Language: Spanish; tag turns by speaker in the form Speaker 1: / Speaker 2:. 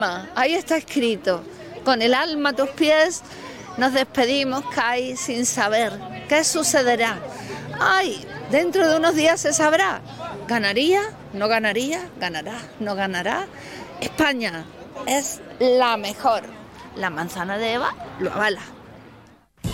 Speaker 1: Ahí está escrito, con el alma a tus pies nos despedimos, Kai, sin saber qué sucederá. Ay, dentro de unos días se sabrá. ¿Ganaría? ¿No ganaría? ¿Ganará? ¿No ganará? España es la mejor. La manzana de Eva lo avala.